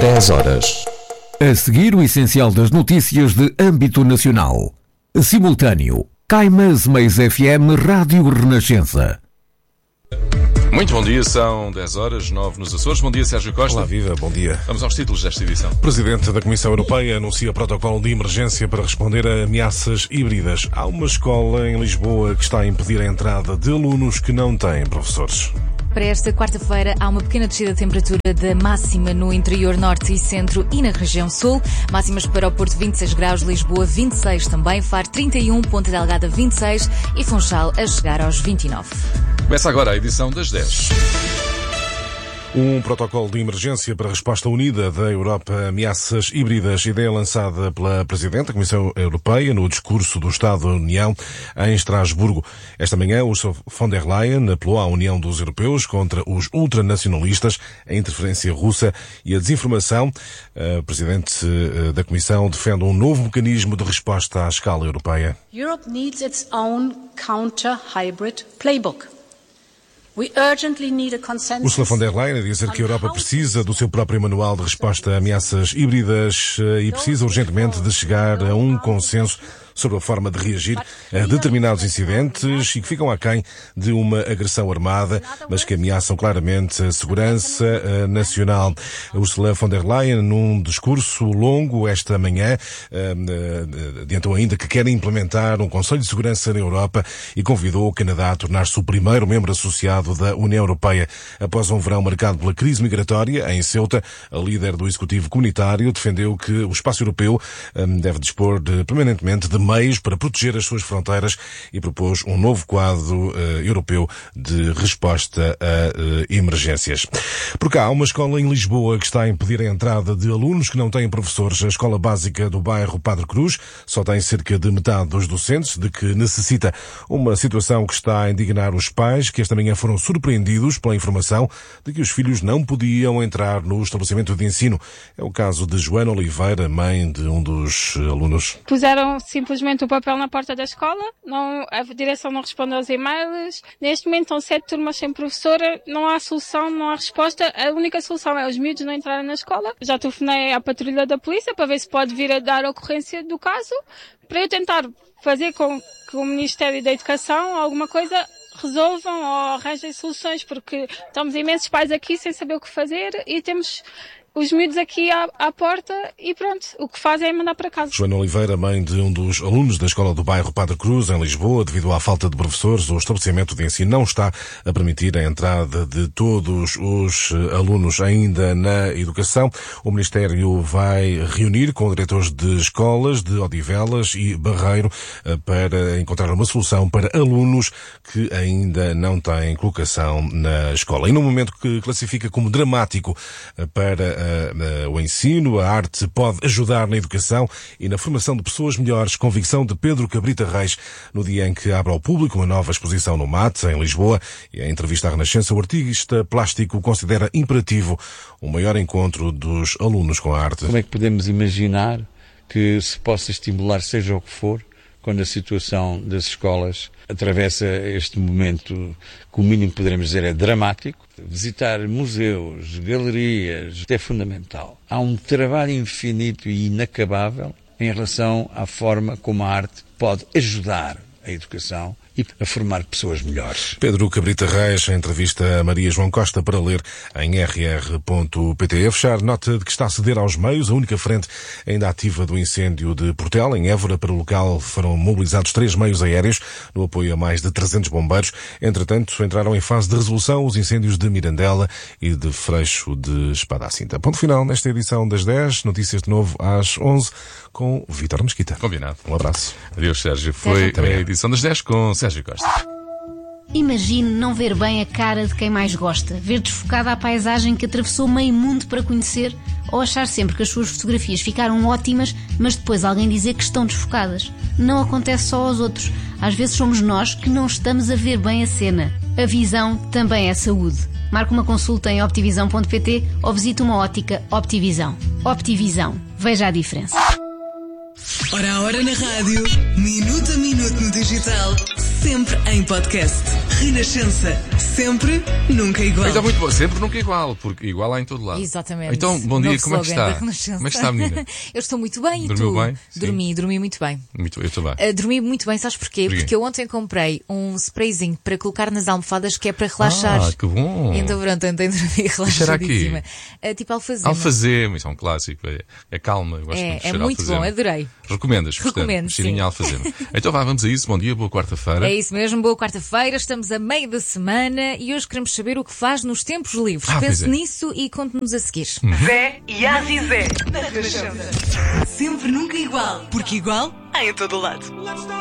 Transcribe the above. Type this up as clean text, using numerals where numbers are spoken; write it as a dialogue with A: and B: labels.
A: 10 horas.
B: A seguir, o essencial das notícias de âmbito nacional. Simultâneo. Caimãs Meias FM Rádio Renascença.
C: Muito bom dia, são 10 horas, 9 nos Açores. Bom dia, Sérgio Costa.
D: Olá, viva, bom dia.
C: Vamos aos títulos desta edição.
D: O Presidente da Comissão Europeia anuncia protocolo de emergência para responder a ameaças híbridas. Há uma escola em Lisboa que está a impedir a entrada de alunos que não têm professores.
E: Para esta quarta-feira há uma pequena descida de temperatura da máxima no interior norte e centro e na região sul. Máximas para o Porto 26 graus, Lisboa 26 também, Faro 31, Ponta Delgada 26 e Funchal a chegar aos 29.
C: Começa agora a edição das 10.
D: Um protocolo de emergência para a resposta unida da Europa a ameaças híbridas, ideia lançada pela Presidente da Comissão Europeia no discurso do Estado da União em Estrasburgo. Esta manhã, Ursula von der Leyen apelou à União dos Europeus contra os ultranacionalistas, a interferência russa e a desinformação. A Presidente da Comissão defende um novo mecanismo de resposta à escala europeia.
F: Europe needs its own counter-hybrid playbook.
D: Ursula von der Leyen a dizer que a Europa precisa do seu próprio manual de resposta a ameaças híbridas e precisa urgentemente de chegar a um consenso sobre a forma de reagir a determinados incidentes e que ficam aquém de uma agressão armada, mas que ameaçam claramente a segurança nacional. Ursula von der Leyen, num discurso longo esta manhã, adiantou ainda que quer implementar um Conselho de Segurança na Europa e convidou o Canadá a tornar-se o primeiro membro associado da União Europeia. Após um verão marcado pela crise migratória, em Ceuta, a líder do Executivo Comunitário defendeu que o espaço europeu deve dispor permanentemente de meios para proteger as suas fronteiras e propôs um novo quadro europeu de resposta a emergências. Por cá, há uma escola em Lisboa que está a impedir a entrada de alunos que não têm professores. A escola básica do bairro Padre Cruz só tem cerca de metade dos docentes de que necessita. Uma situação que está a indignar os pais, que esta manhã foram surpreendidos pela informação de que os filhos não podiam entrar no estabelecimento de ensino. É o caso de Joana Oliveira, mãe de um dos alunos.
G: Puseram simplesmente o papel na porta da escola, a direção não responde aos e-mails. Neste momento estão 7 turmas sem professora, não há solução, não há resposta. A única solução é os miúdos não entrarem na escola. Já telefonei à patrulha da polícia para ver se pode vir a dar ocorrência do caso, para eu tentar fazer com que o Ministério da Educação alguma coisa resolvam ou arranjem soluções, porque estamos imensos pais aqui sem saber o que fazer e temos os miúdos aqui à porta e pronto, o que fazem é mandar para casa.
D: Joana Oliveira, mãe de um dos alunos da escola do bairro Padre Cruz, em Lisboa, devido à falta de professores, o estabelecimento de ensino não está a permitir a entrada de todos os alunos ainda na educação. O Ministério vai reunir com diretores de escolas de Odivelas e Barreiro para encontrar uma solução para alunos que ainda não têm colocação na escola. E num momento que classifica como dramático para o ensino, a arte pode ajudar na educação e na formação de pessoas melhores. Convicção de Pedro Cabrita Reis, no dia em que abre ao público uma nova exposição no MAT, em Lisboa. E em entrevista à Renascença, o artista plástico considera imperativo um maior encontro dos alunos com a arte.
H: Como é que podemos imaginar que se possa estimular, seja o que for, quando a situação das escolas atravessa este momento que o mínimo que poderemos dizer é dramático? Visitar museus, galerias, é fundamental. Há um trabalho infinito e inacabável em relação à forma como a arte pode ajudar a educação e a formar pessoas melhores.
D: Pedro Cabrita Reis, em entrevista a Maria João Costa, para ler em rr.pt. A fechar, nota de que está a ceder aos meios a única frente ainda ativa do incêndio de Portela, em Évora. Para o local foram mobilizados 3 meios aéreos no apoio a mais de 300 bombeiros. Entretanto, entraram em fase de resolução os incêndios de Mirandela e de Freixo de Espada à Cinta. Ponto final nesta edição das 10. Notícias de novo às 11 com Vítor Mesquita.
C: Combinado.
D: Um abraço.
C: Adeus, Sérgio. Foi a edição das 10 com Sérgio Costa.
I: Imagine não ver bem a cara de quem mais gosta, ver desfocada a paisagem que atravessou meio mundo para conhecer, ou achar sempre que as suas fotografias ficaram ótimas, mas depois alguém dizer que estão desfocadas. Não acontece só aos outros. Às vezes somos nós que não estamos a ver bem a cena. A visão também é saúde. Marque uma consulta em optivisão.pt ou visite uma ótica Optivisão. Optivisão. Veja a diferença.
J: Hora a hora na rádio, minuto a minuto no digital, sempre em podcast.
A: Renascença. Sempre, nunca igual.
C: Então, muito bom. Sempre nunca igual, porque igual há em todo lado.
E: Exatamente.
C: Então, bom dia, como é que está?
E: Como é
C: que está, menina?
E: Eu estou muito bem.
C: Dormiu
E: e tu?
C: bem?
E: Dormi muito bem.
C: Eu também.
E: Dormi muito bem, sabes porquê? Porque eu ontem comprei um sprayzinho para colocar nas almofadas que é para relaxar.
C: Ah, que bom.
E: Então pronto, ontem dormi relaxadíssima. Tipo alfazema.
C: Alfazema, isso é um clássico. É calma, eu gosto muito de cheirar
E: muito
C: alfazema.
E: Bom, adorei.
C: Recomendas, portanto,
E: Recomendo,
C: cheirinho alfazema. Então vamos a isso. Bom dia, boa quarta-feira.
E: É isso mesmo, boa quarta-feira. Estamos a meio da semana e hoje queremos saber o que faz nos tempos livres. Pense nisso e conte-nos a seguir.
A: Zé e Azizé, na Renascença. Sempre, nunca igual. Porque igual há em todo lado.